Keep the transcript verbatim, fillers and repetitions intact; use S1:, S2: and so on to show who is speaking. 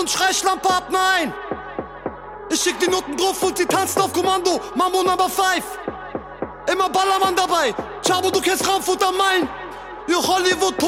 S1: schrei Schlampe ab, nein! Ich schick die Noten drauf und sie tanzt auf Kommando. Mambo Number five. Immer Ballermann dabei. Chabo, du kennst Frankfurt am Main. Ihr Hollywood